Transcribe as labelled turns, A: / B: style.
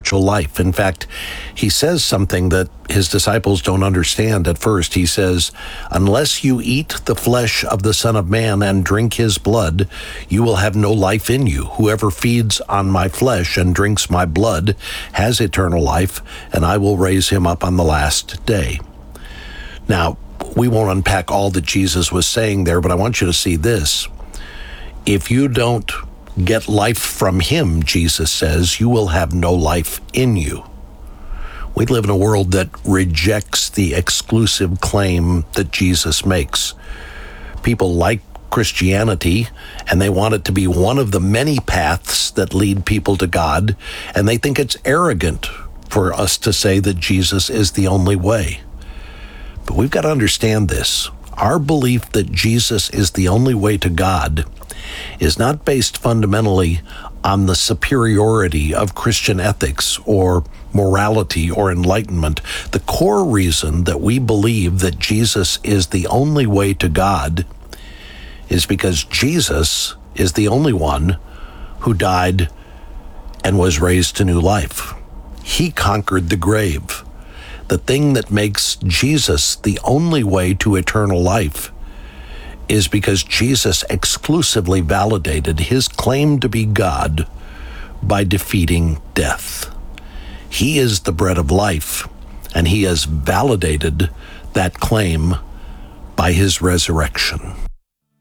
A: spiritual life. In fact, he says something that his disciples don't understand at first. He says, unless you eat the flesh of the Son of Man and drink his blood, you will have no life in you. Whoever feeds on my flesh and drinks my blood has eternal life, and I will raise him up on the last day. Now, we won't unpack all that Jesus was saying there, but I want you to see this. If you don't get life from him, Jesus says, you will have no life in you. We live in a world that rejects the exclusive claim that Jesus makes. People like Christianity, and they want it to be one of the many paths that lead people to God, and they think it's arrogant for us to say that Jesus is the only way. But we've got to understand this. Our belief that Jesus is the only way to God is not based fundamentally on the superiority of Christian ethics or morality or enlightenment. The core reason that we believe that Jesus is the only way to God is because Jesus is the only one who died and was raised to new life. He conquered the grave. The thing that makes Jesus the only way to eternal life is because Jesus exclusively validated his claim to be God by defeating death. He is the bread of life, and he has validated that claim by his resurrection.